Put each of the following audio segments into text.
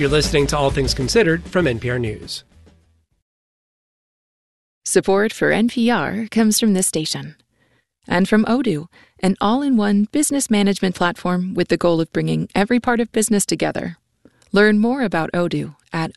You're listening to All Things Considered from NPR News. Support for NPR comes from this station. And from Odoo, an all-in-one business management platform with the goal of bringing every part of business together. Learn more about Odoo at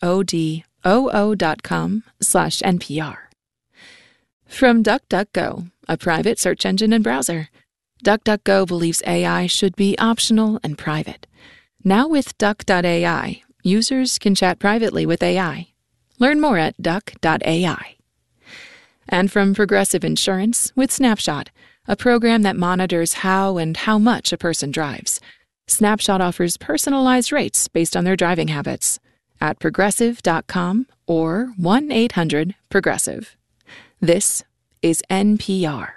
odoo.com/NPR. From DuckDuckGo, a private search engine and browser. DuckDuckGo believes AI should be optional and private. Now with Duck.ai, users can chat privately with AI. Learn more at duck.ai. And from Progressive Insurance with Snapshot, a program that monitors how and how much a person drives. Snapshot offers personalized rates based on their driving habits at progressive.com or 1-800-PROGRESSIVE. This is NPR.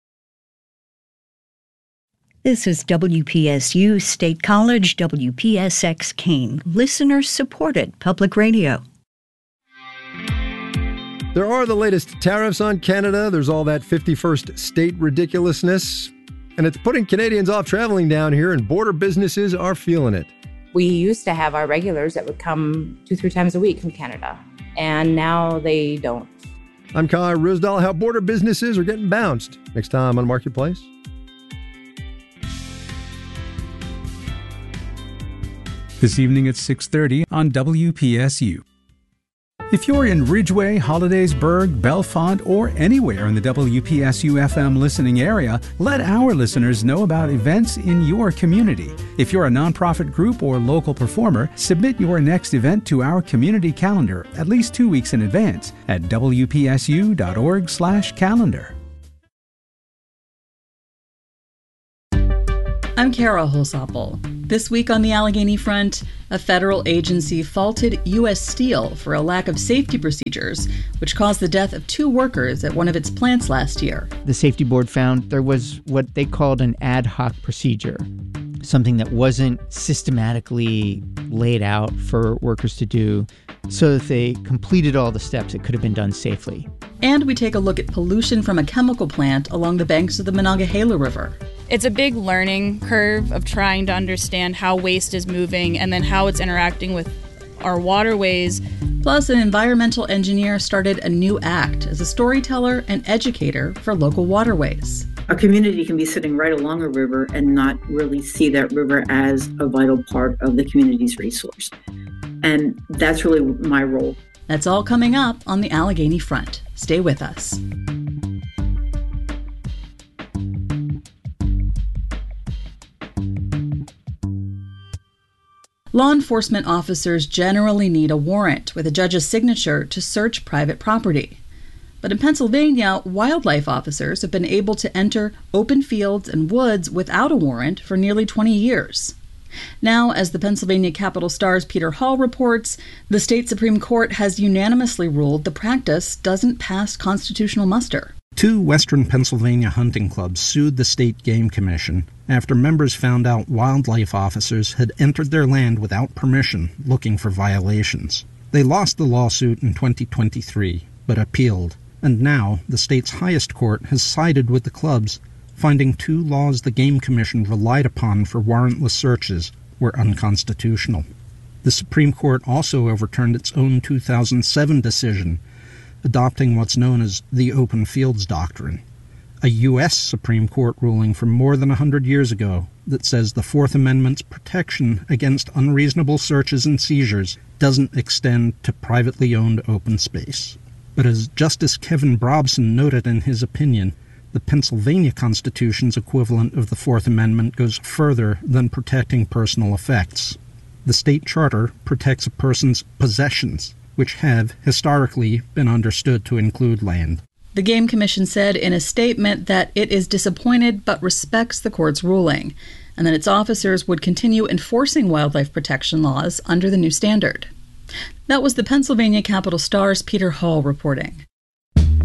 This is WPSU State College, WPSX Keene, listener-supported public radio. There are the latest tariffs on Canada. There's all that 51st state ridiculousness. And it's putting Canadians off traveling down here, and border businesses are feeling it. We used to have our regulars that would come 2-3 times a week from Canada, and now they don't. I'm Kai Risdal. How border businesses are getting bounced. Next time on Marketplace. This evening at 6:30 on WPSU. If you're in Ridgeway, Hollidaysburg, Bellefonte, or anywhere in the WPSU FM listening area, let our listeners know about events in your community. If you're a nonprofit group or local performer, submit your next event to our community calendar at least 2 weeks in advance at wpsu.org/calendar. I'm Kara Holsapple. This week on the Allegheny front, a federal agency faulted U.S. Steel for a lack of safety procedures, which caused the death of 2 workers at one of its plants last year. The safety board found there was what they called an ad hoc procedure, something that wasn't systematically laid out for workers to do so that they completed all the steps that could have been done safely. And we take a look at pollution from a chemical plant along the banks of the Monongahela River. It's a big learning curve of trying to understand how waste is moving and then how it's interacting with our waterways. Plus, an environmental engineer started a new act as a storyteller and educator for local waterways. A community can be sitting right along a river and not really see that river as a vital part of the community's resource. And that's really my role. That's all coming up on the Allegheny front. Stay with us. Law enforcement officers generally need a warrant with a judge's signature to search private property. But in Pennsylvania, wildlife officers have been able to enter open fields and woods without a warrant for nearly 20 years. Now, as the Pennsylvania Capital Star's Peter Hall reports, the state Supreme Court has unanimously ruled the practice doesn't pass constitutional muster. 2 Western Pennsylvania hunting clubs sued the State Game Commission after members found out wildlife officers had entered their land without permission, looking for violations. They lost the lawsuit in 2023, but appealed, and now the state's highest court has sided with the clubs, finding 2 laws the Game Commission relied upon for warrantless searches were unconstitutional. The Supreme Court also overturned its own 2007 decision, adopting what's known as the Open Fields Doctrine, a U.S. Supreme Court ruling from more than 100 years ago that says the Fourth Amendment's protection against unreasonable searches and seizures doesn't extend to privately owned open space. But as Justice Kevin Brobson noted in his opinion, the Pennsylvania Constitution's equivalent of the Fourth Amendment goes further than protecting personal effects. The state charter protects a person's possessions, which have historically been understood to include land. The Game Commission said in a statement that it is disappointed but respects the court's ruling, and that its officers would continue enforcing wildlife protection laws under the new standard. That was the Pennsylvania Capital Star's Peter Hall reporting.